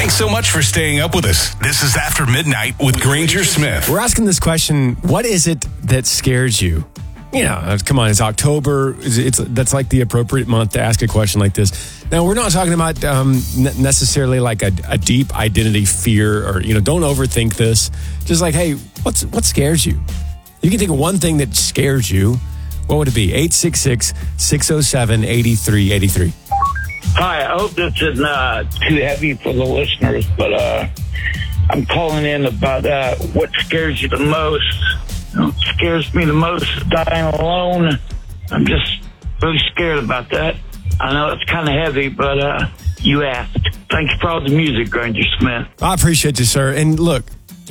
Thanks so much for staying up with us. This is After Midnight with Granger Smith. We're asking this question, what is it that scares you? You know, come on, it's October. That's like the appropriate month to ask a question like this. Now, we're not talking about necessarily like a deep identity fear or, don't overthink this. Just like, hey, what scares you? You can think of one thing that scares you. What would it be? 866-607-8383. Hi, I hope this isn't too heavy for the listeners, but I'm calling in about what scares you the most. What scares me the most is dying alone. I'm just really scared about that. I know it's kind of heavy, but you asked. Thank you for all the music, Granger Smith. I appreciate you, sir. And look,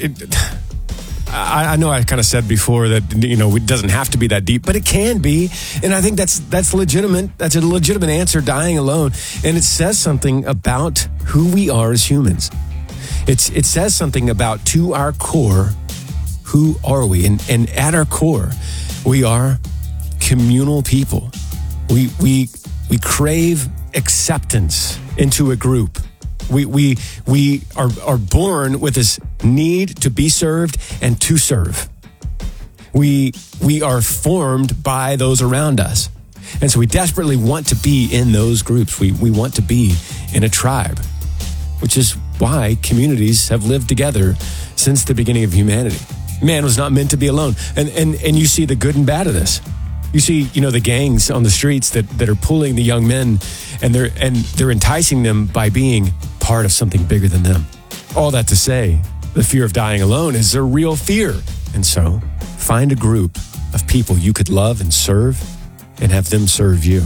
I know I kind of said before that, it doesn't have to be that deep, but it can be. And I think that's legitimate. That's a legitimate answer, dying alone. And it says something about who we are as humans. It says something about, to our core, who are we? And at our core, we are communal people. We crave acceptance into a group. We are born with this need to be served and to serve. We are formed by those around us. And so we desperately want to be in those groups. We want to be in a tribe, which is why communities have lived together since the beginning of humanity. Man was not meant to be alone. And you see the good and bad of this. You see, the gangs on the streets that are pulling the young men and they're enticing them by being part of something bigger than them. All that to say, the fear of dying alone is a real fear. And so find a group of people you could love and serve and have them serve you.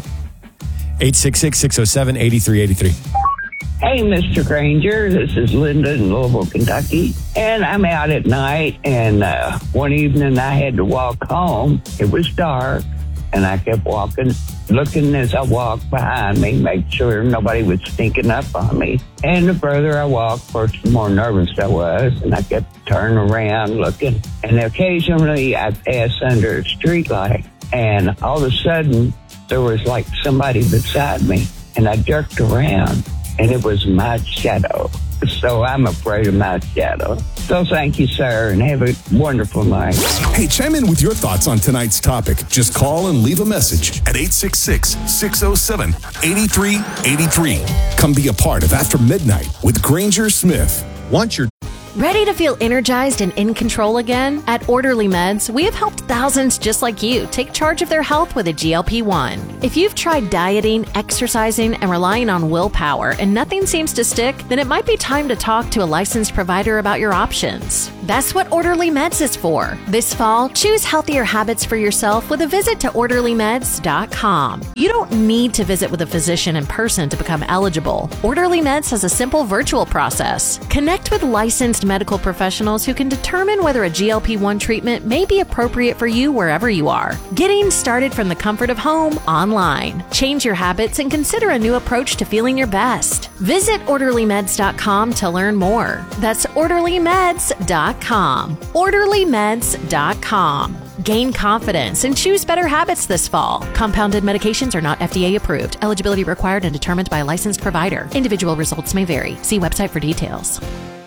866-607-8383. Hey, Mr. Granger, this is Linda in Louisville, Kentucky, and I'm out at night, and one evening I had to walk home. It was dark, and I kept walking, looking as I walked behind me, make sure nobody was sneaking up on me. And the further I walked, of course, the more nervous I was, and I kept turning around, looking, and occasionally I passed under a street light, and all of a sudden, there was like somebody beside me, and I jerked around. And it was my shadow. So I'm afraid of my shadow. So thank you, sir, and have a wonderful night. Hey, chime in with your thoughts on tonight's topic. Just call and leave a message at 866-607-8383. Come be a part of After Midnight with Granger Smith. Ready to feel energized and in control again? At Orderly Meds, we have helped thousands just like you take charge of their health with a GLP-1. If you've tried dieting, exercising, and relying on willpower and nothing seems to stick, then it might be time to talk to a licensed provider about your options. That's what Orderly Meds is for. This fall, choose healthier habits for yourself with a visit to OrderlyMeds.com. You don't need to visit with a physician in person to become eligible. Orderly Meds has a simple virtual process. Connect with licensed medical professionals who can determine whether a GLP-1 treatment may be appropriate for you wherever you are. Getting started from the comfort of home online. Change your habits and consider a new approach to feeling your best. Visit OrderlyMeds.com to learn more. That's OrderlyMeds.com. OrderlyMeds.com. Gain confidence and choose better habits this fall. Compounded medications are not FDA approved. Eligibility required and determined by a licensed provider. Individual results may vary. See website for details.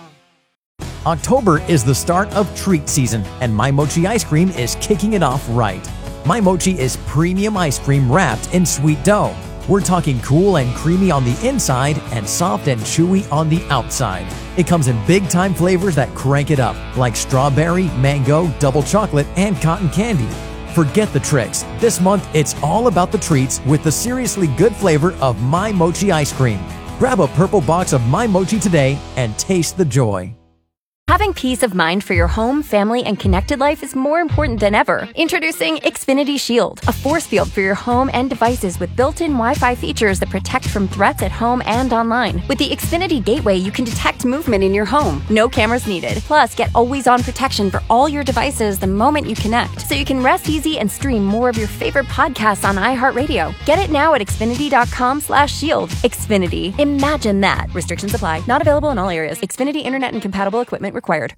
October is the start of treat season, and My Mochi ice cream is kicking it off right. My Mochi is premium ice cream wrapped in sweet dough. We're talking cool and creamy on the inside and soft and chewy on the outside. It comes in big-time flavors that crank it up, like strawberry, mango, double chocolate, and cotton candy. Forget the tricks. This month, it's all about the treats with the seriously good flavor of My Mochi ice cream. Grab a purple box of My Mochi today and taste the joy. Having peace of mind for your home, family, and connected life is more important than ever. Introducing Xfinity Shield, a force field for your home and devices with built-in Wi-Fi features that protect from threats at home and online. With the Xfinity Gateway, you can detect movement in your home. No cameras needed. Plus, get always-on protection for all your devices the moment you connect, so you can rest easy and stream more of your favorite podcasts on iHeartRadio. Get it now at Xfinity.com/shield. Xfinity. Imagine that. Restrictions apply. Not available in all areas. Xfinity Internet and compatible equipment required.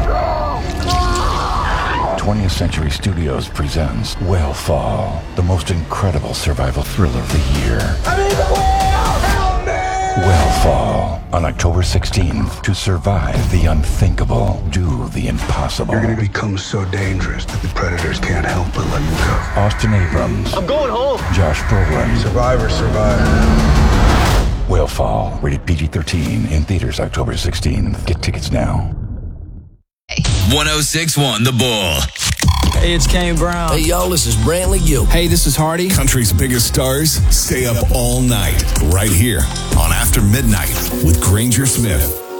20th Century Studios presents Whale Fall, the most incredible survival thriller of the year. I'm in the whale! Help me! Wellfall on October 16th. To survive the unthinkable, do the impossible. You're going to become so dangerous that the predators can't help but let you go. Austin Abrams. I'm going home. Josh Brolin. Survivor, survivor. Wellfall, rated PG-13, in theaters October 16th. Get tickets now. 106.1 The Bull. Hey, it's Kane Brown. Hey, y'all, this is Brantley Gill. Hey, this is Hardy. Country's biggest stars stay up all night right here on After Midnight with Granger Smith.